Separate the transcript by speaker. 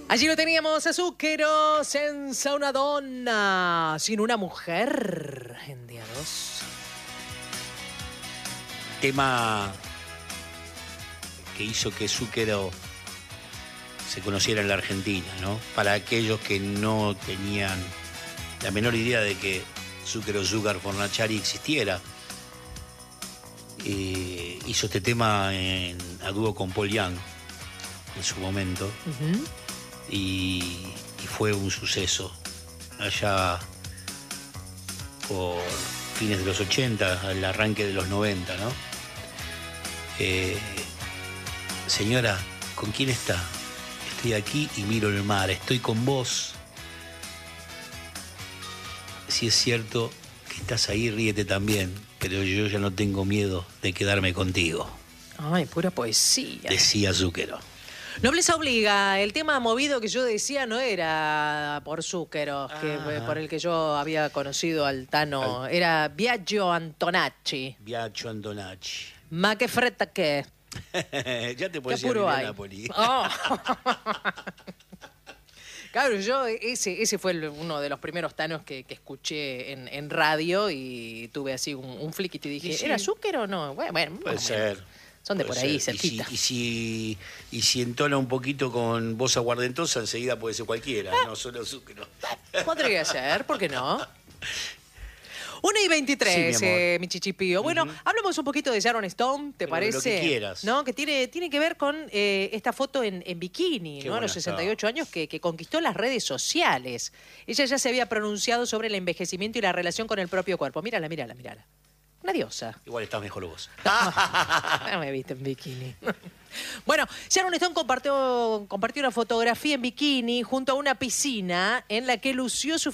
Speaker 1: Allí lo teníamos a Zucchero, senza una donna, sin una mujer, en día 2.
Speaker 2: Tema que hizo que Zucchero se conociera en la Argentina, ¿no? Para aquellos que no tenían la menor idea de que Zucchero Sugar Fornaciari existiera, hizo este tema a dúo con Paul Young en su momento.
Speaker 1: Uh-huh.
Speaker 2: Y fue un suceso allá por fines de los 80, al arranque de los 90, ¿no? Señora, ¿con quién está? Estoy aquí y miro el mar, estoy con vos. Si es cierto que estás ahí, ríete también, pero yo ya no tengo miedo de quedarme contigo.
Speaker 1: Ay, pura poesía.
Speaker 2: Decía Zucchero.
Speaker 1: Nobleza obliga. El tema movido que yo decía no era por Zucchero, por el que yo había conocido al Tano. Era Biagio Antonacci.
Speaker 2: Biagio Antonacci.
Speaker 1: Ma che fretta che.
Speaker 2: Ya te puedes ir a Napoli.
Speaker 1: Oh. Claro, yo ese fue uno de los primeros Tanos que escuché en radio y tuve así un fliquito y dije, sí. ¿Era Zucchero o no? Bueno,
Speaker 2: puede ser.
Speaker 1: Son de por ahí, cerquita.
Speaker 2: Y si entona un poquito con voz aguardentosa, enseguida puede ser cualquiera, no solo Zucchero.
Speaker 1: Podría ser, ¿por qué no? 1:23,
Speaker 2: sí,
Speaker 1: mi chichipío. Bueno, hablamos un poquito de Sharon Stone, ¿te parece?
Speaker 2: Lo que quieras.
Speaker 1: ¿No? Que tiene que ver con esta foto en bikini, ¿no? A los 68 años que conquistó las redes sociales. Ella ya se había pronunciado sobre el envejecimiento y la relación con el propio cuerpo. Mírala. Una diosa.
Speaker 2: Igual estás mejor vos.
Speaker 1: No me viste en bikini. Bueno, Sharon Stone compartió una fotografía en bikini junto a una piscina en la que lució su